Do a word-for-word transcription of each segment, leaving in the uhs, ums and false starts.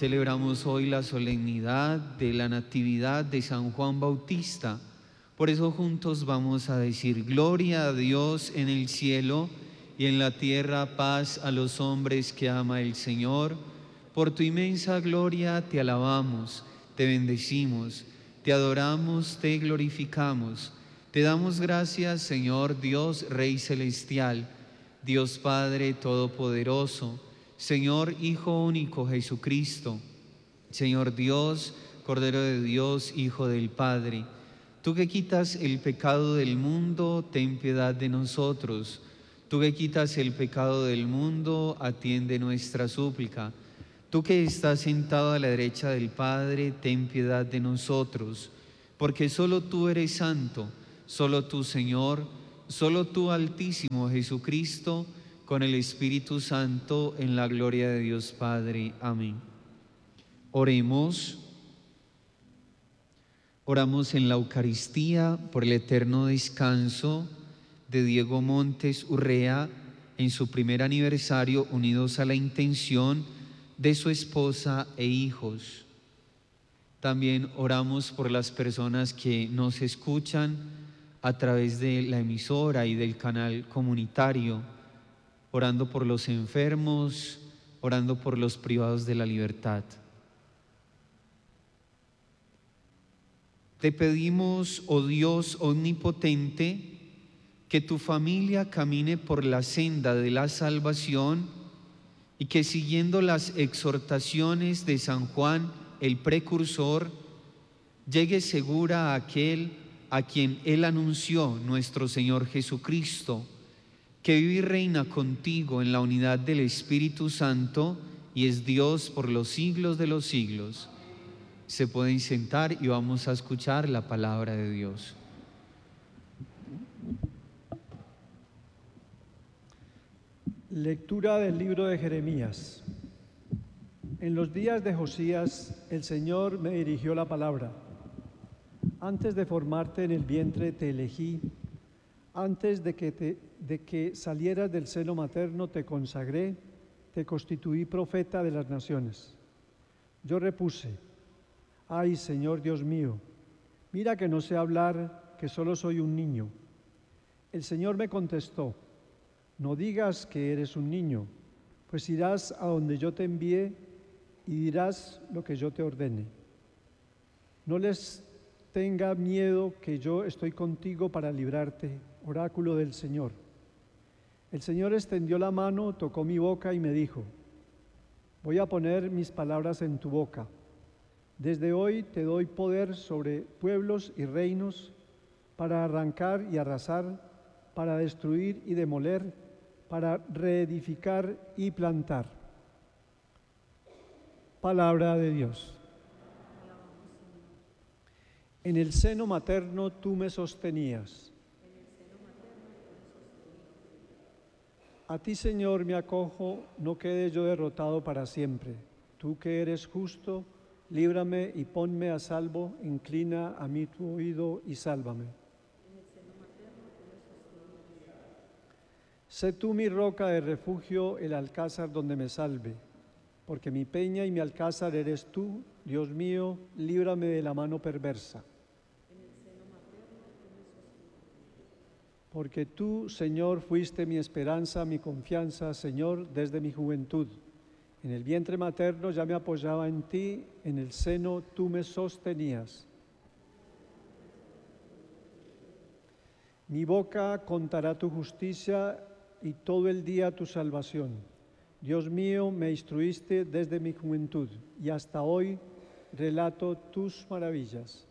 Celebramos hoy la solemnidad de la Natividad de San Juan Bautista. Por eso juntos vamos a decir: gloria a Dios en el cielo y en la tierra paz a los hombres que ama el Señor. Por tu inmensa gloria te alabamos, te bendecimos, te adoramos, te glorificamos. Te damos gracias, Señor Dios, Rey Celestial, Dios Padre Todopoderoso, Señor Hijo único Jesucristo, Señor Dios, Cordero de Dios, Hijo del Padre. Tú que quitas el pecado del mundo, ten piedad de nosotros. Tú que quitas el pecado del mundo, atiende nuestra súplica. Tú que estás sentado a la derecha del Padre, ten piedad de nosotros. Porque solo tú eres santo, solo tú, Señor, solo tú, Altísimo Jesucristo, con el Espíritu Santo, en la gloria de Dios Padre. Amén. Oremos. Oramos en la Eucaristía por el eterno descanso de Diego Montes Urrea en su primer aniversario, unidos a la intención de su esposa e hijos. También oramos por las personas que nos escuchan a través de la emisora y del canal comunitario, orando por los enfermos, orando por los privados de la libertad. Te pedimos, oh Dios omnipotente, que tu familia camine por la senda de la salvación y que, siguiendo las exhortaciones de San Juan, el precursor, llegue segura a aquel a quien él anunció, nuestro Señor Jesucristo, que vive y reina contigo en la unidad del Espíritu Santo y es Dios por los siglos de los siglos. Se pueden sentar y vamos a escuchar la palabra de Dios. Lectura del libro de Jeremías. En los días de Josías, el Señor me dirigió la palabra. Antes de formarte en el vientre te elegí, antes de que, te, de que salieras del seno materno te consagré, te constituí profeta de las naciones. Yo repuse: ay, Señor Dios mío, mira que no sé hablar, que solo soy un niño. El Señor me contestó: no digas que eres un niño, pues irás a donde yo te envíe y dirás lo que yo te ordene. No les tenga miedo, que yo estoy contigo para librarte, oráculo del Señor. El Señor extendió la mano, tocó mi boca y me dijo: voy a poner mis palabras en tu boca. Desde hoy te doy poder sobre pueblos y reinos, para arrancar y arrasar, para destruir y demoler, para reedificar y plantar. Palabra de Dios. En el seno materno tú me sostenías. A ti, Señor, me acojo, no quede yo derrotado para siempre. Tú que eres justo, líbrame y ponme a salvo, inclina a mí tu oído y sálvame. Sé tú mi roca de refugio, el alcázar donde me salve, porque mi peña y mi alcázar eres tú, Dios mío, líbrame de la mano perversa. Porque tú, Señor, fuiste mi esperanza, mi confianza, Señor, desde mi juventud. En el vientre materno ya me apoyaba en ti, en el seno tú me sostenías. Mi boca contará tu justicia y todo el día tu salvación. Dios mío, me instruiste desde mi juventud y hasta hoy relato tus maravillas.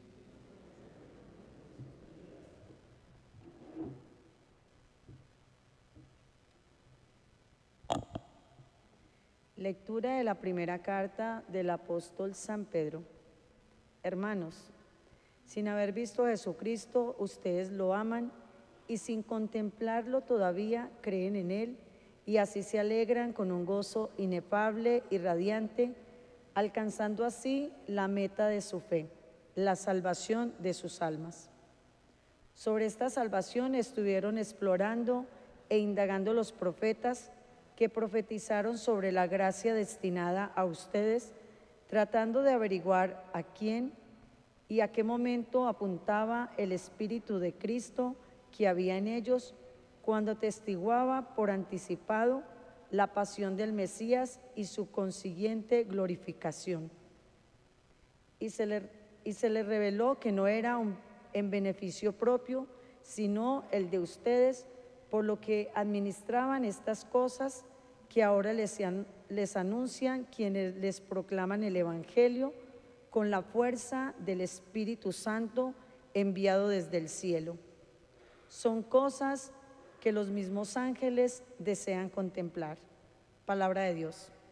Lectura de la primera carta del apóstol San Pedro. Hermanos, sin haber visto a Jesucristo, ustedes lo aman y sin contemplarlo todavía creen en Él y así se alegran con un gozo inefable y radiante, alcanzando así la meta de su fe, la salvación de sus almas. Sobre esta salvación estuvieron explorando e indagando los profetas que profetizaron sobre la gracia destinada a ustedes tratando de averiguar a quién y a qué momento apuntaba el Espíritu de Cristo que había en ellos cuando atestiguaba por anticipado la pasión del Mesías y su consiguiente glorificación. Y se le, y se le reveló que no era un, en beneficio propio, sino el de ustedes, por lo que administraban estas cosas que ahora les, les anuncian quienes les proclaman el Evangelio con la fuerza del Espíritu Santo enviado desde el cielo. Son cosas que los mismos ángeles desean contemplar. Palabra de Dios.